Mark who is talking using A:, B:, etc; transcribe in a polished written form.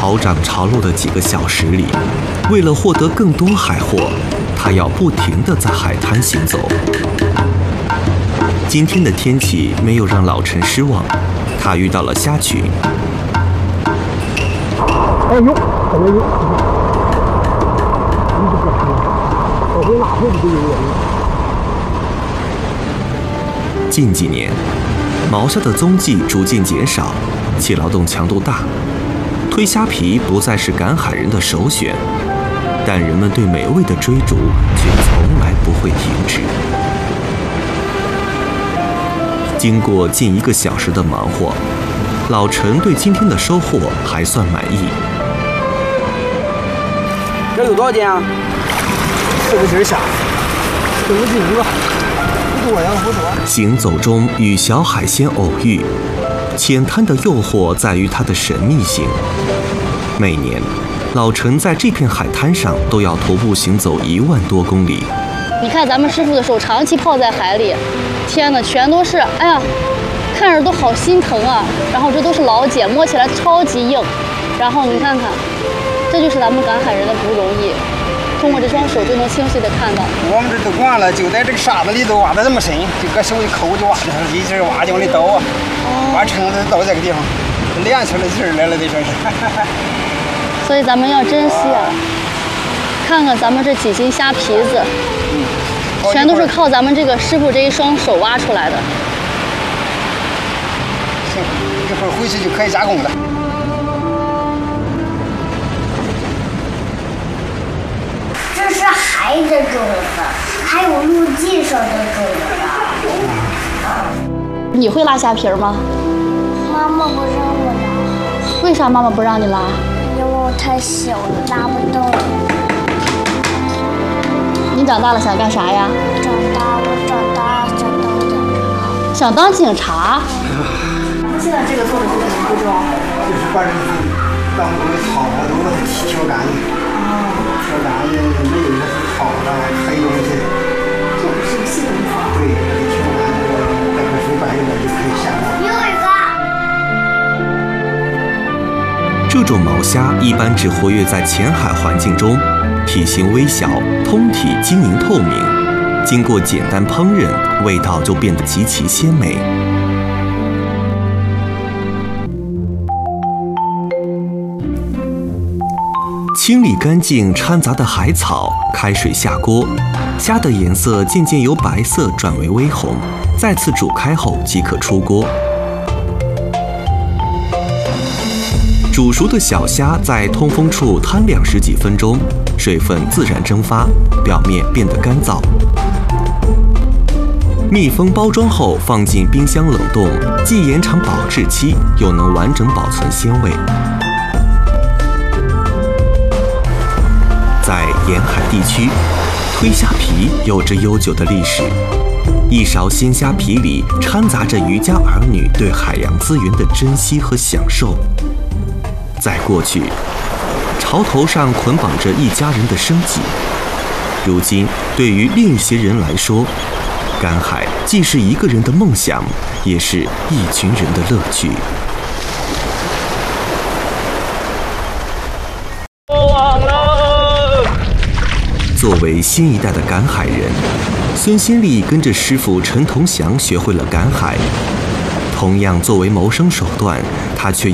A: 潮涨潮落的几个小时里，为了获得更多海货，他要不停地在海滩行走。今天的天气没有让老陈失望，他遇到了虾群。
B: 哎呦，怎么有？我回哪会不就有人？
A: 近几年，毛虾的踪迹逐渐减少，其劳动强度大，推虾皮不再是赶海人的首选，但人们对美味的追逐却从来不会停止。经过近1个小时的忙活，老陈对今天的收获还算满意。
B: 这有多少斤啊？4个斤虾，4个斤吧。不多呀，不多。
A: 行走中与小海鲜偶遇，浅滩的诱惑在于它的神秘性。每年，老陈在这片海滩上都要徒步行走1万多公里。
C: 你看咱们师傅的手长期泡在海里，天哪，全都是，哎呀，看着都好心疼啊。然后这都是老茧，摸起来超级硬。然后你看看，这就是咱们赶海人的不容易。通过这双手就能清晰地看到。
B: 我们这都惯了，就在这个沙子里头挖得这么深，就搁手一抠就挖的，一直挖就往里倒啊，挖撑的到这个地方，练出来劲儿来了，这算是。
C: 所以咱们要珍惜啊！看看咱们这几斤虾皮子，全都是靠咱们这个师傅这一双手挖出来的。
B: 行，一会儿回去就可以加工了。
D: 这是海的种子，还有陆地上的种子。
C: 你会拉虾皮吗？
D: 妈妈不让我拉。
C: 为啥妈妈不让你拉？
D: 因为我太小了，拉不动。
C: 你长大了想干啥呀？
D: 我长大想当警察。
C: 想当警察？
E: 现在这个做的是什么步骤？
B: 就是把这个当中的草啊都把它挑干净。挑干净，没有那些草啊黑东西。
E: 这不是个系统法。
B: 对，把它挑干这个待会水白一点就可以下锅。
D: 又一个。
A: 这种毛虾一般只活跃在浅海环境中，体型微小，通体晶莹透明，经过简单烹饪，味道就变得极其鲜美。清理干净掺杂的海草，开水下锅，虾的颜色渐渐由白色转为微红，再次煮开后即可出锅。煮熟的小虾在通风处摊晾10几分钟，水分自然蒸发，表面变得干燥。密封包装后放进冰箱冷冻，既延长保质期，又能完整保存鲜味。在沿海地区，推虾皮有着悠久的历史。一勺鲜虾皮里掺杂着渔家儿女对海洋资源的珍惜和享受。在过去，潮头上捆绑着一家人的生计。如今，对于另一些人来说，赶海既是一个人的梦想，也是一群人的乐趣。作为新一代的赶海人，孙先利跟着师傅陈同祥学会了赶海。同样作为谋生手段，他却